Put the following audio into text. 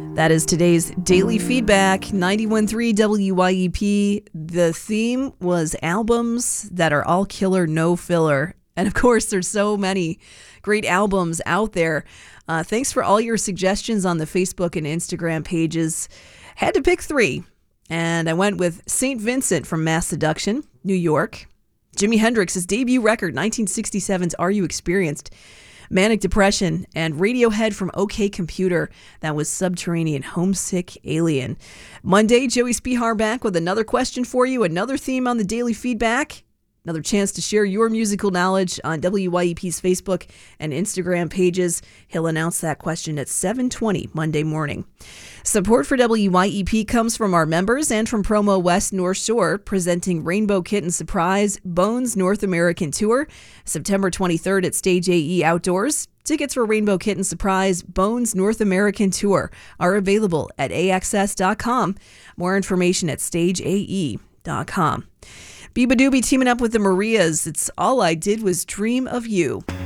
That is today's Daily Feedback, 91.3 WYEP. The theme was albums that are all killer, no filler. And of course, there's so many great albums out there. Thanks for all your suggestions on the Facebook and Instagram pages. Had to pick three. And I went with St. Vincent from Mass Seduction, New York. Jimi Hendrix's debut record, 1967's Are You Experienced? Manic Depression, and Radiohead from OK Computer. That was Subterranean Homesick Alien. Monday, Joey Spihar back with another question for you, another theme on the Daily Feedback. Another chance to share your musical knowledge on WYEP's Facebook and Instagram pages. He'll announce that question at 7:20 Monday morning. Support for WYEP comes from our members and from Promo West North Shore, presenting Rainbow Kitten Surprise Bones North American Tour, September 23rd at Stage AE Outdoors. Tickets for Rainbow Kitten Surprise Bones North American Tour are available at AXS.com. More information at StageAE.com. Biba Doobie teaming up with the Marias. It's All I Did Was Dream of You.